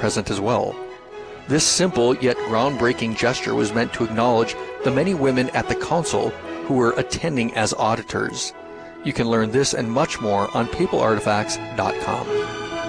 present as well. This simple yet groundbreaking gesture was meant to acknowledge the many women at the council who were attending as auditors. You can learn this and much more on papalartifacts.com.